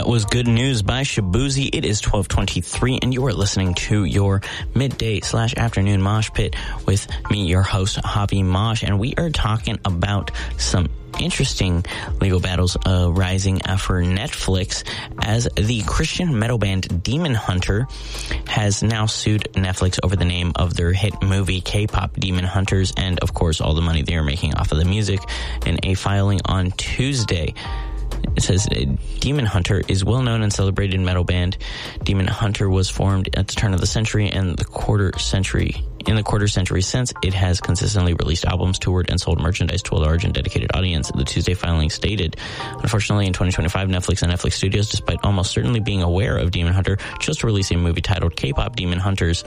That was Good News by Shabuzi. It is 12:23, and you are listening to your midday/afternoon mosh pit with me, your host, Javi Mosh, and we are talking about some interesting legal battles rising for Netflix as the Christian metal band Demon Hunter has now sued Netflix over the name of their hit movie K-pop Demon Hunters and, of course, all the money they are making off of the music in a filing on Tuesday. It says Demon Hunter is well-known and celebrated metal band. Demon Hunter was formed at the turn of the century and the quarter century since. It has consistently released albums, toured, and sold merchandise to a large and dedicated audience. The Tuesday filing stated, unfortunately, in 2025, Netflix and Netflix Studios, despite almost certainly being aware of Demon Hunter, chose to release a movie titled K-pop Demon Hunters.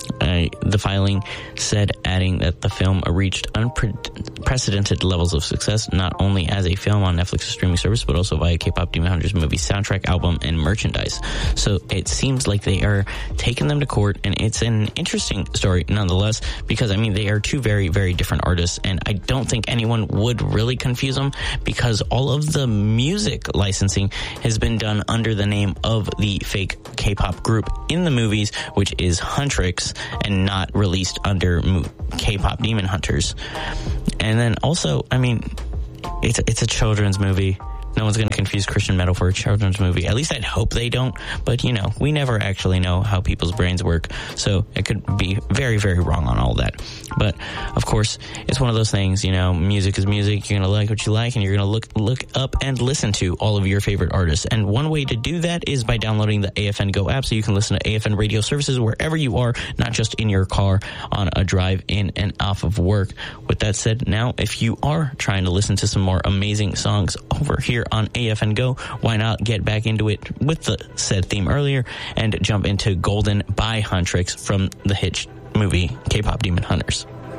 The filing said, adding that the film reached unprecedented levels of success, not only as a film on Netflix's streaming service, but also via K-pop Demon Hunters movie soundtrack, album, and merchandise. So it seems like they are taking them to court, and it's an interesting story nonetheless, because, I mean, they are two very, very different artists, and I don't think anyone would really confuse them, because all of the music licensing has been done under the name of the fake K-pop group in the movies, which is Huntrix, and not released under K-pop Demon Hunters. And then also, I mean, it's a children's movie. No one's going to confuse Christian metal for a children's movie. At least I'd hope they don't. But, you know, we never actually know how people's brains work. So it could be very, very wrong on all that. But, of course, it's one of those things, you know, music is music. You're going to like what you like, and you're going to look up and listen to all of your favorite artists. And one way to do that is by downloading the AFN Go app, so you can listen to AFN radio services wherever you are, not just in your car on a drive in and off of work. With that said, now, if you are trying to listen to some more amazing songs over here on AFN Go, why not get back into it with the said theme earlier and jump into Golden by Huntrix from the hit movie K-pop Demon Hunters.